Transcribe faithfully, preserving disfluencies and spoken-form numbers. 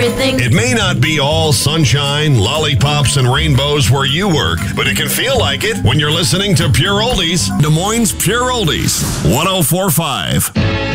everything. It may not be all sunshine, lollipops, and rainbows where you work, but it can feel like it when you're listening to Pure Oldies. Des Moines Pure Oldies, one oh four point five.